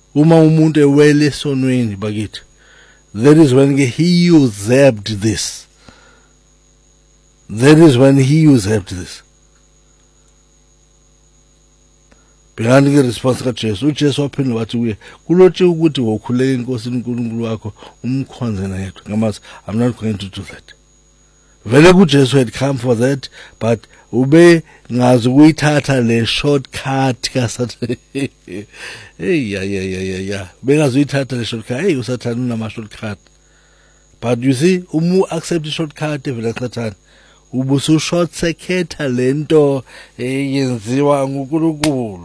Uma umuntu ewele esonweni bakithi, that is when he usurped this. That is when he usurped this. Bhekani ke response kaJesu. uJesu waphinde wathi kuye, kulotshe ukuthi wokhuleka enkosini uNkulunkulu wakho umkhonze na yedwa. Ngamazi, I'm not going to do that. Vele kuJesu had come for that, but ube ngazi ukuyithatha le shortcut kaSathane. Hey bengazi uyithatha le shortcut. Hey uSathane unama shortcut. But you see, accept the shortcut vele kaSathane. Ubusu short circuit lento yenziwa nguNkulunkulu.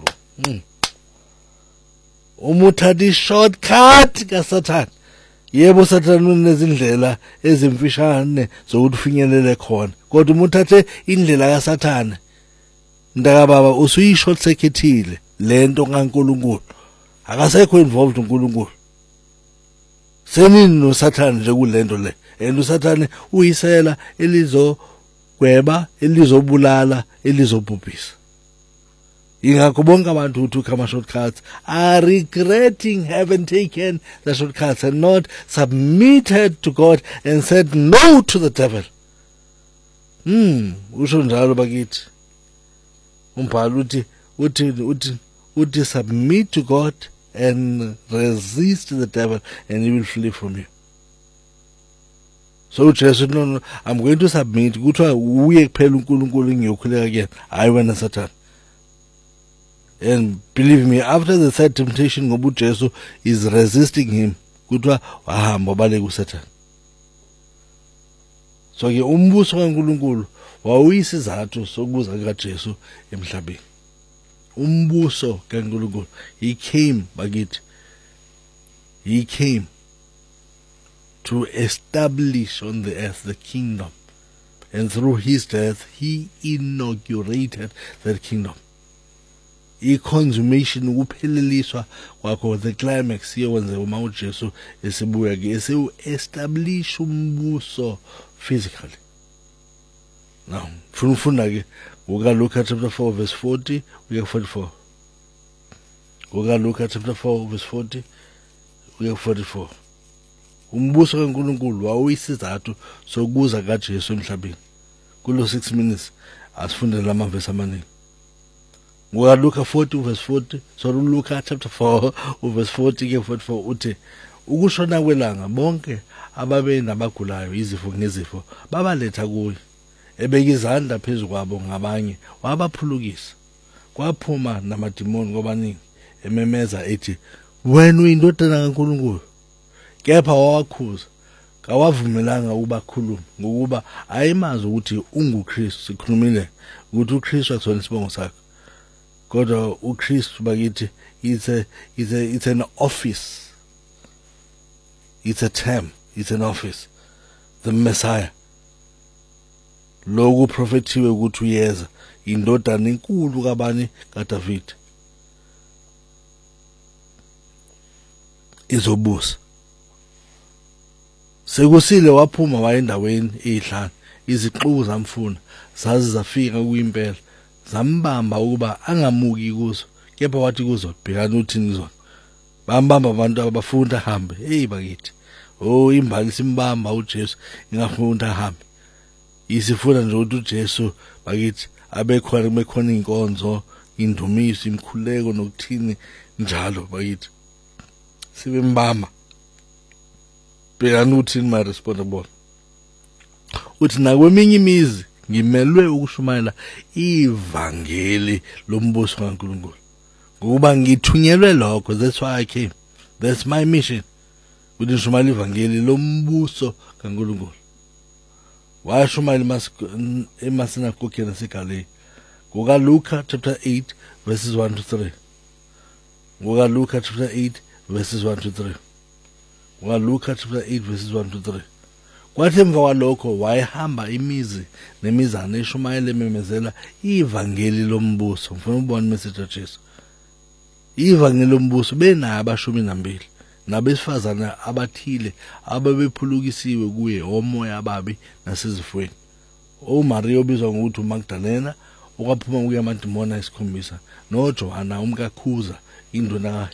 Umuthatha shortcut kaSathane. Yebo uSathane unezindlela ezimfishane zokuthi ufinyelele khona. Kodwa umuthathe indlela kaSathane. Ndaka baba usuyi short circuitile lento kaNkulunkulu. Akasekho involved uNkulunkulu. Senini noSathane nje kulento le. And uSathane uyisela elizogweba, elizobulala, elizobhubhisa. Ingakho bonke abantu who took ama shortcuts are regretting having taken the shortcuts and not submitted to God and said no to the devil. Usho njalo bakithi. Umbhalo uthi submit to God and resist the devil and he will flee from you. So Jesus, no, I'm going to submit. Kuthiwa uye kuphela uNkulunkulu ngiyokhuleka again. Hayi wena Satan. And believe me, after the third temptation, ngoba uJesu is resisting him. Kuthiwa wahamba wabaleka uSatan. So ke umbuso kaNkulunkulu wawuyisizathu sokuza kaJesu emhlabeni. Umbuso kaNkulunkulu. He came bakithi. He came to establish on the earth the kingdom. And through his death, he inaugurated that kingdom. I-consummation, ukupheleliswa kwakho, the climax yenze uma uJesu esibuya ke establish umbuso physically. Now, funa ke ngokaLuka chapter 4 verse 40 uya 44. ngokaLuka chapter 4 verse 40 uya 44. Umbuso kaNkulunkulu wawuyisizathu sokuza kaJesu emhlabeni. Kulo 6 minutes asifunde lama verse amaningi. ngokaLuka 40 verse 40, so Luka chapter 4 verse 40 ke 44 uthi ukushona kwelanga bonke ababe nabagulayo izifo ngezifo babaletha kuye. Ebeka izandla phezulu kwabo ngabanye wabaphulukisa. Kwaphuma namadimoni kwabaningi ememeza ethi wena uyindodana kaNkulunkulu. Kepha wawakhuza kawavumelanga ukubakhuluma ngokuba ayimazi ukuthi unguKristu. Sikhulumile ukuthi uKristu akusona isibongo sakhe. Kodwa uKristu bakithi it's an office. It's a term. It's an office. The Messiah. Loku prophethiwe ukuthi uyeza indodana enkulu kabani kaDavid. Izobusa. Sekusile waphuma waye endaweni ezihlanu. Izixuku zamfuna zazi zafika kuyimpela. Zambamba ukuba angamuki kuzo. Kepha wathi kuzo bhekani uthini kuzona. Bambamba abantu abafunda hambe. Hey bakithi. Oh imbali simbamba uJesu ingafunda hambe. Isifuna nje ukuthi uJesu bakithi bekhona inkonzo, indumiso, imkhuleko nokuthini njalo bakithi. Sibe mbamba. Bhekani uthini my responsible. Uthi nakweminye imizi ngimelwe ukushumayela ivangeli lombuso kaNkulunkulu. Ngoba ngithunyelwe lokho, that's why I came. That's my mission. Ukuthi ngishumayele ivangeli lombuso kaNkulunkulu. Washumayela emasinagogeni aseGalileya. ngokaLuka chapter 8 verses 1 to 3. ngokaLuka chapter 8 verses 1 to 3. ngokaLuka chapter 8 verses 1 to 3. Kwathi emva kwalokho wayehamba imizi nemizana eshumayela ememezela ivangeli lombuso. Ngifuna ukubona message kaJesu. Ivangeli lombuso benayo abashumi nambili nabesifazana abathile ababephulukisiwe kuye omoya ababi nasezifweni. Maria obizwa ngokuthi uMagdalena, okwaphuma kuye amadimoni ayisikhombisa, noJohana umkakhuza induna